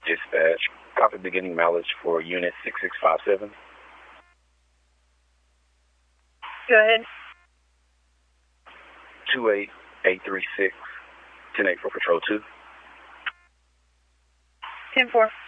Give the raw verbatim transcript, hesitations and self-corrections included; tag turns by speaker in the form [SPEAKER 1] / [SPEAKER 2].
[SPEAKER 1] Dispatch. Copy beginning mileage for Unit six six five seven.
[SPEAKER 2] Go ahead.
[SPEAKER 1] two eight eight three six, ten eight for Patrol two.
[SPEAKER 2] ten four.